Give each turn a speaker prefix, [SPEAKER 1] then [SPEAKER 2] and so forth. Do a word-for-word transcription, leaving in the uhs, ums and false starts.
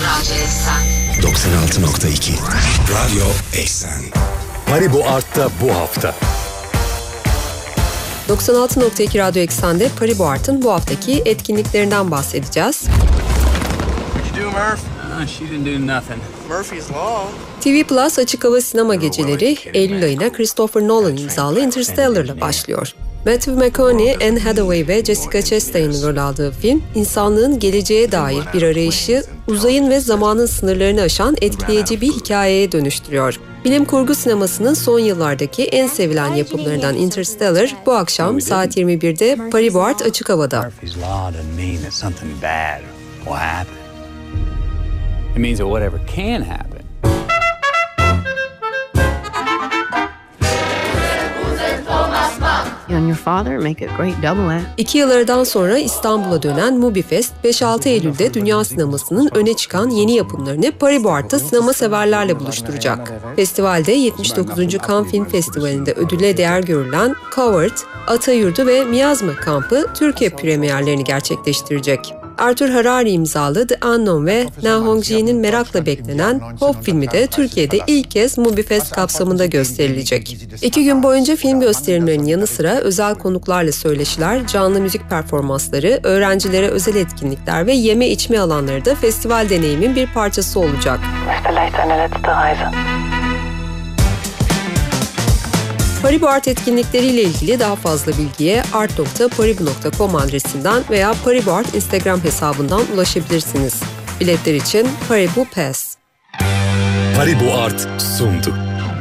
[SPEAKER 1] doksan altı nokta iki Radyo Eksen.
[SPEAKER 2] Paribu Art'ta bu hafta.
[SPEAKER 3] doksan altı nokta iki Radyo Eksen'de Paribu Art'ın bu haftaki etkinliklerinden bahsedeceğiz.
[SPEAKER 4] What'd you do, Murph?
[SPEAKER 5] Uh, she didn't do nothing.
[SPEAKER 4] Murphy's Law.
[SPEAKER 3] T V Plus Açık Hava Sinema Geceleri Eylül ayına Christopher Nolan imzalı Interstellar'la başlıyor. Matthew McConaughey, Anne Hathaway ve Jessica Chastain'in rol aldığı film, insanlığın geleceğe dair bir arayışı, uzayın ve zamanın sınırlarını aşan etkileyici bir hikayeye dönüştürüyor. Bilim kurgu sinemasının son yıllardaki en sevilen yapımlarından Interstellar, bu akşam saat yirmi birde Paribu Art Açık Hava'da.
[SPEAKER 5] Murphy's Law doesn't mean that something bad will happen. It means that whatever can happen.
[SPEAKER 6] You and your father make a great double act.
[SPEAKER 3] İki yıl aradan sonra İstanbul'a dönen MovieFest, beş altı Eylül'de dünya sinemasının öne çıkan yeni yapımlarını Paribu Art'ta sinema severlerle buluşturacak. Festivalde yetmiş dokuzuncu Cannes Film Festivali'nde ödüle değer görülen Coward, Atayurdu ve Miasma Kampı Türkiye premierlerini gerçekleştirecek. Arthur Harari imzalı The Unknown ve Na Hong-ji'nin merakla beklenen Hope filmi de Türkiye'de ilk kez MovieFest kapsamında gösterilecek. İki gün boyunca film gösterimlerinin yanı sıra özel konuklarla söyleşiler, canlı müzik performansları, öğrencilere özel etkinlikler ve yeme içme alanları da festival deneyimin bir parçası olacak. Paribu Art etkinlikleriyle ilgili daha fazla bilgiye art nokta paribu nokta com adresinden veya Paribu Art Instagram hesabından ulaşabilirsiniz. Biletler için Paribu Pass.
[SPEAKER 2] Paribu Art sundu.